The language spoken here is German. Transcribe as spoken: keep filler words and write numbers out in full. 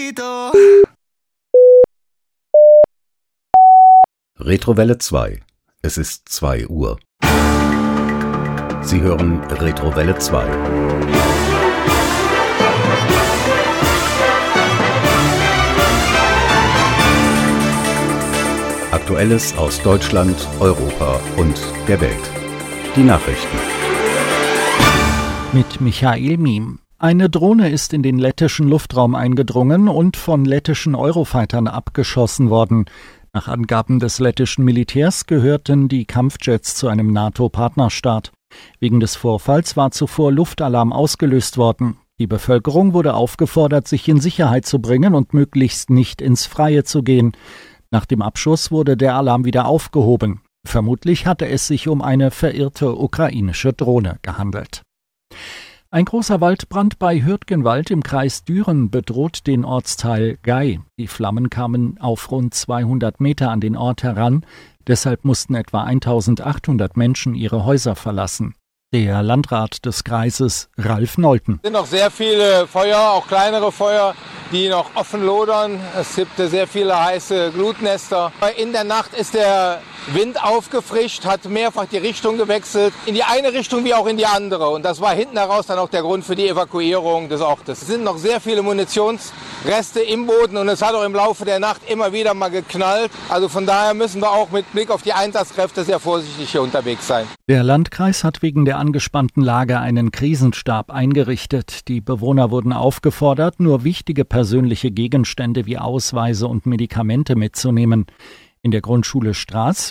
Retrowelle zwei. Es ist zwei Uhr. Sie hören Retrowelle zwei. Aktuelles aus Deutschland, Europa und der Welt. Die Nachrichten. Mit Michael Miem. Eine Drohne ist in den lettischen Luftraum eingedrungen und von lettischen Eurofightern abgeschossen worden. Nach Angaben des lettischen Militärs gehörten die Kampfjets zu einem NATO-Partnerstaat. Wegen des Vorfalls war zuvor Luftalarm ausgelöst worden. Die Bevölkerung wurde aufgefordert, sich in Sicherheit zu bringen und möglichst nicht ins Freie zu gehen. Nach dem Abschuss wurde der Alarm wieder aufgehoben. Vermutlich hatte es sich um eine verirrte ukrainische Drohne gehandelt. Ein großer Waldbrand bei Hürtgenwald im Kreis Düren bedroht den Ortsteil Gey. Die Flammen kamen auf rund zweihundert Meter an den Ort heran. Deshalb mussten etwa eintausendachthundert Menschen ihre Häuser verlassen. Der Landrat des Kreises, Ralf Nolten. Es sind noch sehr viele Feuer, auch kleinere Feuer, die noch offen lodern. Es gibt sehr viele heiße Glutnester. In der Nacht ist der Wind aufgefrischt, hat mehrfach die Richtung gewechselt, in die eine Richtung wie auch in die andere. Und das war hinten heraus dann auch der Grund für die Evakuierung des Ortes. Es sind noch sehr viele Munitionsreste im Boden und es hat auch im Laufe der Nacht immer wieder mal geknallt. Also von daher müssen wir auch mit Blick auf die Einsatzkräfte sehr vorsichtig hier unterwegs sein. Der Landkreis hat wegen der angespannten Lage einen Krisenstab eingerichtet. Die Bewohner wurden aufgefordert, nur wichtige persönliche Gegenstände wie Ausweise und Medikamente mitzunehmen. In der Grundschule Straß